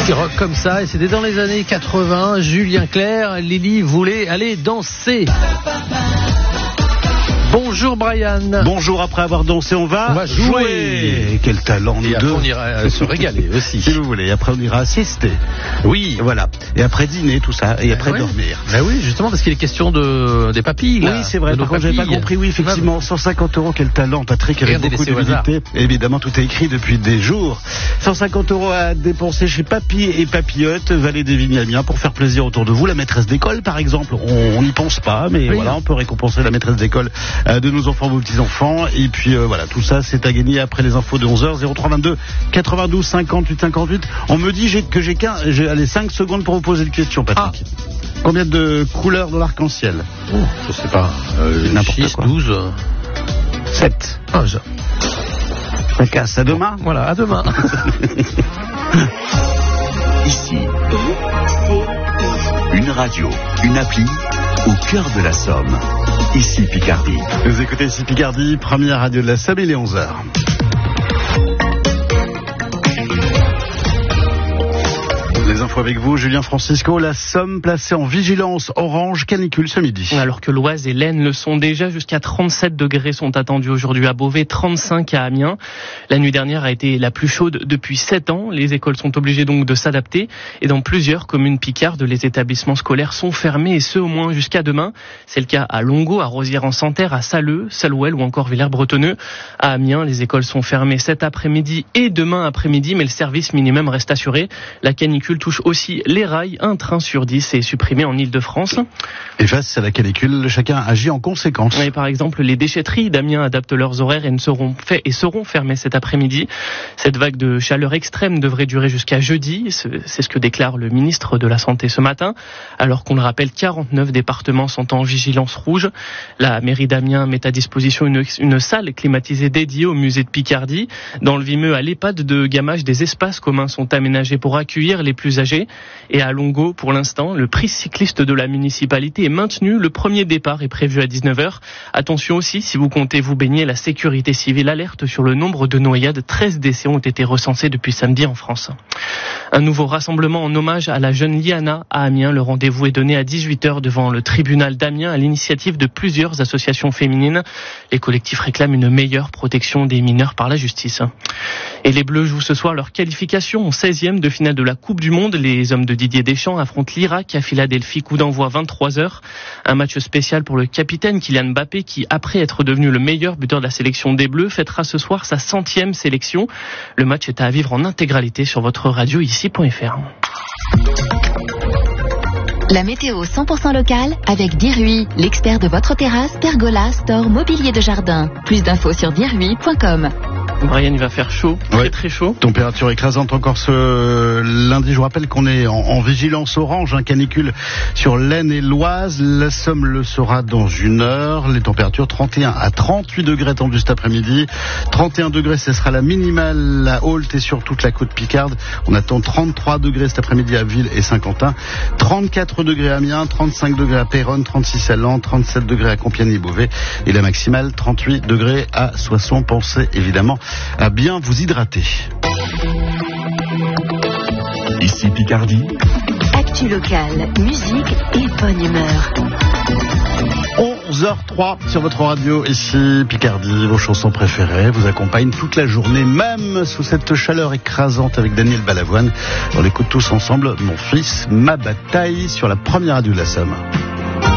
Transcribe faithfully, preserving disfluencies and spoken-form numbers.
Petit rock comme ça, et c'était dans les années quatre-vingts. Julien Clerc, Lily voulait aller danser. Bonjour Brian. Bonjour, après avoir dansé, on va, on va jouer. jouer. Quel talent, nous deux. Et après deux. on ira se régaler aussi. Si vous voulez, après on ira assister. Oui. Voilà. Et après dîner, tout ça, et après ouais. dormir. Ben oui, justement, parce qu'il est question de, des papilles. Là, oui, c'est vrai, par contre, j'avais pas compris. Oui, effectivement, cent cinquante euros, quel talent, Patrick, avec Regardez beaucoup d'humilité. Évidemment, tout est écrit depuis des jours. cent cinquante euros à dépenser chez Papy et Papillote, Vallée des Vignes Amiens, pour faire plaisir autour de vous. La maîtresse d'école, par exemple, on n'y pense pas, mais oui. Voilà, on peut récompenser la maîtresse d'école euh, de nos enfants, vos petits-enfants. Et puis, euh, voilà, tout ça, c'est à gagner après les infos de onze heures. zéro trois vingt-deux quatre-vingt-douze cinquante-huit cinquante-huit. On me dit j'ai, que j'ai quinze, j'ai allez, cinq secondes pour vous poser une question, Patrick. Ah. Combien de couleurs dans l'arc-en-ciel? Oh, je sais pas. Euh, N'importe six, quoi. douze. sept. Ah, je... Ça casse. À demain. Bon, voilà, à demain. Ici, une radio, une appli au cœur de la Somme. Ici Picardie. Vous écoutez ici Picardie, première radio de la Somme, il est onze heures. Les infos avec vous, Julien Francisco. La Somme placée en vigilance orange canicule ce midi. Alors que l'Oise et l'Aisne le sont déjà, jusqu'à trente-sept degrés sont attendus aujourd'hui à Beauvais, trente-cinq à Amiens. La nuit dernière a été la plus chaude depuis sept ans. Les écoles sont obligées donc de s'adapter. Et dans plusieurs communes picardes, les établissements scolaires sont fermés, et ce au moins jusqu'à demain. C'est le cas à Longo, à Rosières-en-Santerre, à Salleux, Salouel ou encore Villers-Bretonneux. À Amiens, les écoles sont fermées cet après-midi et demain après-midi, mais le service minimum reste assuré. La canicule touche aussi les rails. Un train sur dix est supprimé en Ile-de-France. Et face à la canicule, chacun agit en conséquence. Et par exemple, les déchetteries d'Amiens adaptent leurs horaires et ne seront faits et seront fermées cet après-midi. Cette vague de chaleur extrême devrait durer jusqu'à jeudi. C'est ce que déclare le ministre de la Santé ce matin. Alors qu'on le rappelle, quarante-neuf départements sont en vigilance rouge. La mairie d'Amiens met à disposition une, une salle climatisée dédiée au musée de Picardie. Dans le Vimeux, à l'EHPAD de Gamache, des espaces communs sont aménagés pour accueillir les plus âgés. Et à Longo, pour l'instant, le prix cycliste de la municipalité est maintenu. Le premier départ est prévu à dix-neuf heures. Attention aussi, si vous comptez vous baigner, la sécurité civile alerte sur le nombre de noyades. treize décès ont été recensés depuis samedi en France. Un nouveau rassemblement en hommage à la jeune Liana à Amiens. Le rendez-vous est donné à dix-huit heures devant le tribunal d'Amiens à l'initiative de plusieurs associations féminines. Les collectifs réclament une meilleure protection des mineurs par la justice. Et les Bleus jouent ce soir leur qualification en seizième de finale de la Coupe du Monde. Les hommes de Didier Deschamps affrontent l'Irak à Philadelphie, coup d'envoi vingt-trois heures. Un match spécial pour le capitaine Kylian Mbappé qui, après être devenu le meilleur buteur de la sélection des Bleus, fêtera ce soir sa centième sélection. Le match est à vivre en intégralité sur votre radio ici point f r. La météo cent pour cent locale avec Dirui, l'expert de votre terrasse, pergola, store, mobilier de jardin. Plus d'infos sur dirui point com. Brian, il va faire chaud, très ouais. très chaud. Température écrasante encore ce lundi. Je vous rappelle qu'on est en, en vigilance orange, hein, canicule sur l'Aisne et l'Oise. La Somme le sera dans une heure. Les températures trente et un à trente-huit degrés attendues cet après-midi. trente et un degrés, ce sera la minimale à Haute et sur toute la côte picarde. On attend trente-trois degrés cet après-midi à Ville et Saint-Quentin. trente-quatre degrés à Amiens, trente-cinq degrés à Péronne, trente-six à Laon, trente-sept degrés à Compiègne et Beauvais. Et la maximale, trente-huit degrés à Soissons. Pensez évidemment à bien vous hydrater. Ici Picardie. Actu locale, musique et bonne humeur. onze heures trois sur votre radio, ici Picardie. Vos chansons préférées vous accompagnent toute la journée, même sous cette chaleur écrasante avec Daniel Balavoine. On écoute tous ensemble Mon fils, ma bataille sur la première radio de la Somme.